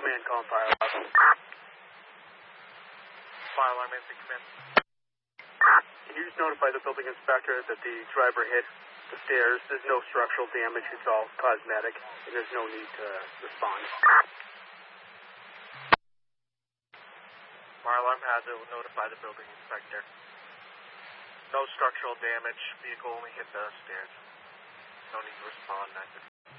command, calling fire alarm. Fire alarm, instant command. Can you just notify the building inspector that the driver hit the stairs? There's no structural damage, it's all cosmetic, and there's no need to respond. Fire alarm has it. Will notify the building inspector. No structural damage. Vehicle only hit the stairs. No need to respond.